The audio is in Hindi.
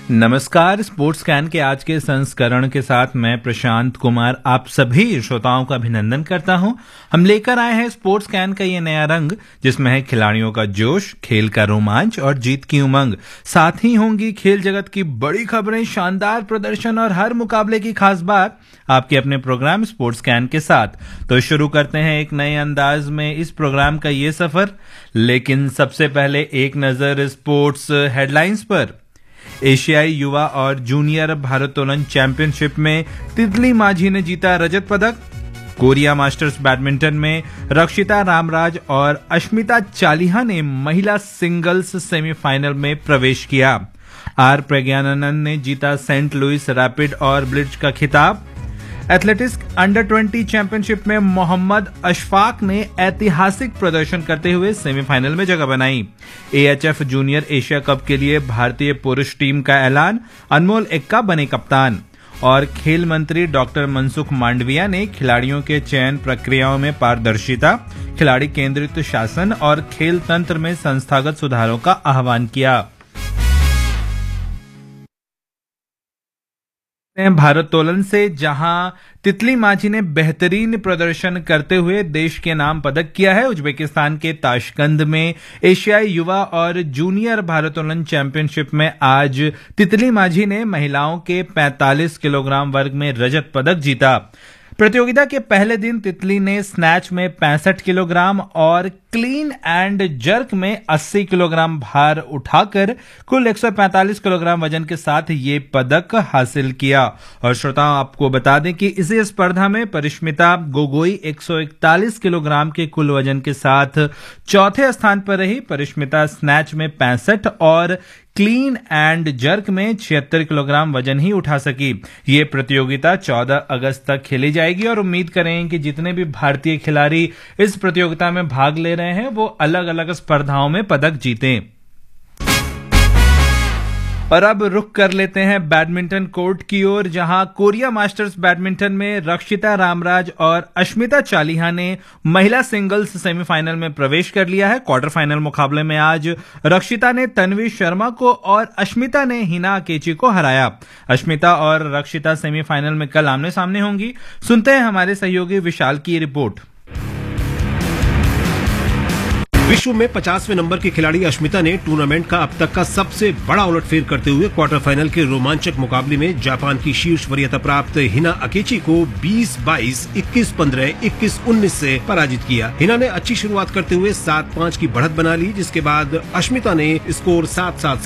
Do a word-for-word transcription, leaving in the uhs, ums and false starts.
नमस्कार। स्पोर्ट्स कैन के आज के संस्करण के साथ मैं प्रशांत कुमार आप सभी श्रोताओं का अभिनंदन करता हूं। हम लेकर आए हैं स्पोर्ट्स कैन का ये नया रंग, जिसमें है खिलाड़ियों का जोश, खेल का रोमांच और जीत की उमंग। साथ ही होंगी खेल जगत की बड़ी खबरें, शानदार प्रदर्शन और हर मुकाबले की खास बात आपके अपने प्रोग्राम स्पोर्ट्स कैन के साथ। तो शुरू करते हैं एक नए अंदाज में इस प्रोग्राम का ये सफर, लेकिन सबसे पहले एक नजर स्पोर्ट्स हेडलाइंस पर। एशियाई युवा और जूनियर भारोत्तोलन चैंपियनशिप में तितली माझी ने जीता रजत पदक। कोरिया मास्टर्स बैडमिंटन में रक्षिता रामराज और अश्मिता चालिहा ने महिला सिंगल्स सेमीफाइनल में प्रवेश किया। आर प्रज्ञानंद ने जीता सेंट लुइस रैपिड और ब्लिट्ज का खिताब। एथलेटिक्स अंडर ट्वेंटी चैंपियनशिप में मोहम्मद अशफाक ने ऐतिहासिक प्रदर्शन करते हुए सेमीफाइनल में जगह बनाई। एएचएफ जूनियर एशिया कप के लिए भारतीय पुरुष टीम का ऐलान, अनमोल एक्का बने कप्तान। और खेल मंत्री डॉक्टर मनसुख मांडविया ने खिलाड़ियों के चयन प्रक्रियाओं में पारदर्शिता, खिलाड़ी केंद्रित शासन और खेल तंत्र में संस्थागत सुधारों का आह्वान किया। भारोत्तोलन से, जहां तितली माझी ने बेहतरीन प्रदर्शन करते हुए देश के नाम पदक किया है। उज्बेकिस्तान के ताशकंद में एशियाई युवा और जूनियर भारोत्तोलन चैंपियनशिप में आज तितली माझी ने महिलाओं के पैंतालीस किलोग्राम वर्ग में रजत पदक जीता। प्रतियोगिता के पहले दिन तितली ने स्नैच में पैंसठ किलोग्राम और क्लीन एंड जर्क में अस्सी किलोग्राम भार उठाकर कुल एक सौ पैंतालीस किलोग्राम वजन के साथ ये पदक हासिल किया। और श्रोताओं, आपको बता दें कि इसी स्पर्धा में परिष्मिता गोगोई एक सौ इकतालीस किलोग्राम के कुल वजन के साथ चौथे स्थान पर रही। परिष्मिता स्नैच में पैंसठ और क्लीन एंड जर्क में छिहत्तर किलोग्राम वजन ही उठा सकी। ये प्रतियोगिता चौदह अगस्त तक खेली जाएगी और उम्मीद करें कि जितने भी भारतीय खिलाड़ी इस प्रतियोगिता में भाग ले रहे हैं वो अलग अलग स्पर्धाओं में पदक जीतें। और अब रुक कर लेते हैं बैडमिंटन कोर्ट की ओर, जहां कोरिया मास्टर्स बैडमिंटन में रक्षिता रामराज और अश्मिता चालिहा ने महिला सिंगल्स सेमीफाइनल में प्रवेश कर लिया है। क्वार्टर फाइनल मुकाबले में आज रक्षिता ने तन्वी शर्मा को और अश्मिता ने हिना अकेची को हराया। अश्मिता और रक्षिता सेमीफाइनल में कल आमने सामने होंगी। सुनते हैं हमारे सहयोगी विशाल की रिपोर्ट। विश्व में पचासवें नंबर की खिलाड़ी अश्मिता ने टूर्नामेंट का अब तक का सबसे बड़ा उलटफेर करते हुए क्वार्टर फाइनल के रोमांचक मुकाबले में जापान की शीर्ष वरीयता प्राप्त हिना अकेची को बीस बाईस, इक्कीस पंद्रह, इक्कीस उन्नीस से पराजित किया। हिना ने अच्छी शुरुआत करते हुए सात पाँच की बढ़त बना ली, जिसके बाद अश्मिता ने स्कोर सात सात